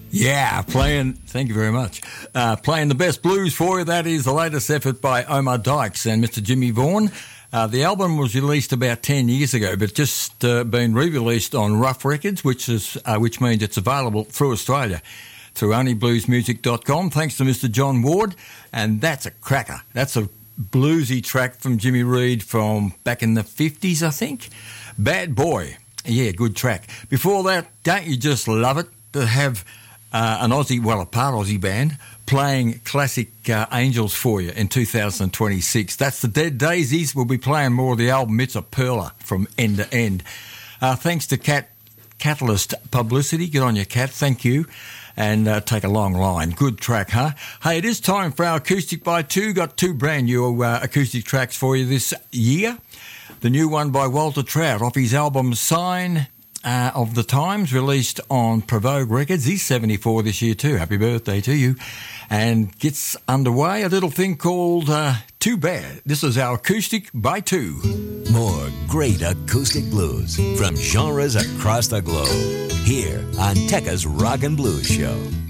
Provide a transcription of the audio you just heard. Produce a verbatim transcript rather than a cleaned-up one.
Yeah, playing, thank you very much. Uh, playing the best blues for you, that is the latest effort by Omar Dykes and Mister Jimmy Vaughan. Uh, the album was released about ten years ago, but just uh, been re-released on Rough Records, which is uh, which means it's available through Australia, through only blues music dot com, thanks to Mister John Ward. And that's a cracker. That's a bluesy track from Jimmy Reed from back in the fifties, I think. Bad Boy. Yeah, good track. Before that, don't you just love it to have uh, an Aussie, well, a part Aussie band playing classic uh, Angels for you in two thousand twenty-six. That's the Dead Daisies. We'll be playing more of the album. It's a perler from end to end. Uh, thanks to Cat Catalyst Publicity. Good on you, Cat. Thank you. And uh, take a long line. Good track, huh? Hey, it is time for our Acoustic by Two. Got two brand new uh, acoustic tracks for you this year. The new one by Walter Trout off his album Sign uh, of the Times, released on Provogue Records. He's seventy-four this year too. Happy birthday to you. And gets underway a little thing called uh, Too Bad. This is our Acoustic by Two. More great acoustic blues from genres across the globe. Here on Tekka's Rock and Blues Show.